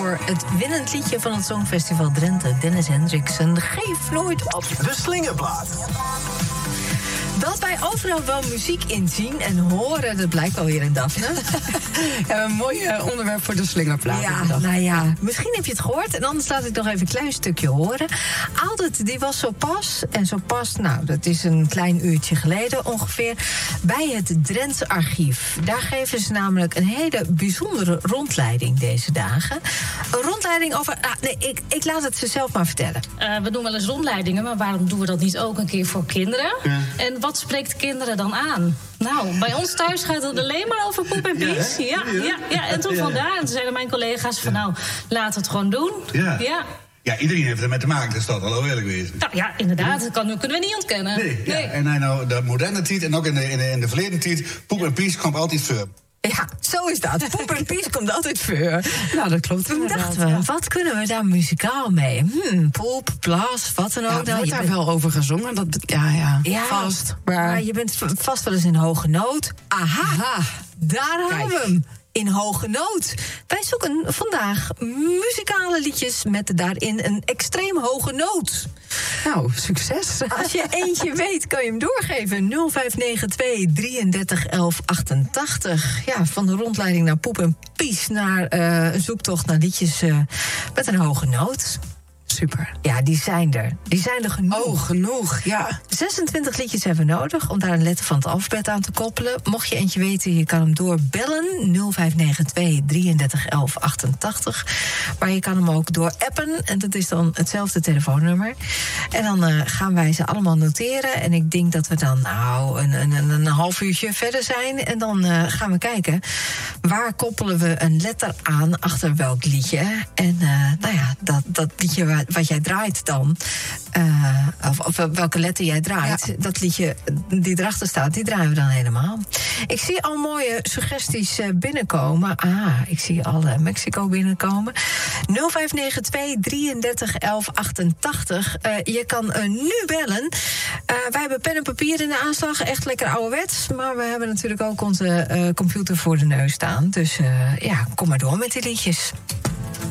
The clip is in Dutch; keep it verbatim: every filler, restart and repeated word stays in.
voor het winnend liedje van het Songfestival Drenthe. Dennis Hendriksen, geef nooit op. De Slingerplaat. Dat wij overal wel muziek in zien en horen, dat blijkt alweer in Daphne. Ja, een mooi uh, onderwerp voor de slingerplaat. Ja, nou ja, misschien heb je het gehoord. En anders laat ik nog even een klein stukje horen. Aldert, die was zo pas, en zo pas, nou, dat is een klein uurtje geleden ongeveer, bij het Drents Archief. Daar geven ze namelijk een hele bijzondere rondleiding deze dagen. Een rondleiding over, ah, nee, ik, ik laat het ze zelf maar vertellen. Uh, we doen wel eens rondleidingen, maar waarom doen we dat niet ook een keer voor kinderen? Ja. En wat spreekt kinderen dan aan? Nou, bij ons thuis gaat het alleen maar over poep en pies. Ja, ja, ja, ja. En toen vandaar, en toen zeiden mijn collega's van nou, laat het gewoon doen. Ja. Ja. Ja, iedereen heeft ermee te maken, dat is dat wel eerlijk wezen. Nou ja, inderdaad, dat kan, kunnen we niet ontkennen. Nee, ja. Nee. En hij nou, de moderne tijd en ook in de, in de, in de verleden tijd, poep en pies komt altijd voor. Ja, zo is dat. Poep en pies komt altijd voor. Nou, dat klopt. Toen dachten we, wat kunnen we daar muzikaal mee? Hmm, poep, plas, wat dan ook. Ja, nou, wordt je daar bent... wel over gezongen? Dat, ja, ja, ja, vast. Maar... Maar je bent vast wel eens in hoge nood. Aha, Aha. daar Kijk. hebben we hem. In hoge nood. Wij zoeken vandaag muzikale liedjes met daarin een extreem hoge noot. Nou, succes. Als je eentje weet, kan je hem doorgeven. nul vijf negen twee drieëndertig elf achtentachtig. Ja, van de rondleiding naar poep en pies naar uh, een zoektocht naar liedjes uh, met een hoge noot. Super. Ja, die zijn er. Die zijn er genoeg. Oh, genoeg, ja. zesentwintig liedjes hebben we nodig om daar een letter van het alfabet aan te koppelen. Mocht je eentje weten, je kan hem doorbellen. nul vijf negen twee drieëndertig elf achtentachtig. Maar je kan hem ook door appen. En dat is dan hetzelfde telefoonnummer. En dan uh, gaan wij ze allemaal noteren. En ik denk dat we dan nou een, een, een half uurtje verder zijn. En dan uh, gaan we kijken. Waar koppelen we een letter aan achter welk liedje? En uh, nou ja, dat, dat liedje waar wat jij draait dan, uh, of, of welke letter jij draait, ja. Dat liedje die erachter staat, die draaien we dan helemaal. Ik zie al mooie suggesties uh, binnenkomen. Ah, ik zie al uh, Mexico binnenkomen. nul vijf negen twee drieëndertig elf achtentachtig. Uh, je kan uh, nu bellen. Uh, wij hebben pen en papier in de aanslag, echt lekker ouderwets, maar we hebben natuurlijk ook onze uh, computer voor de neus staan. Dus uh, ja, kom maar door met die liedjes.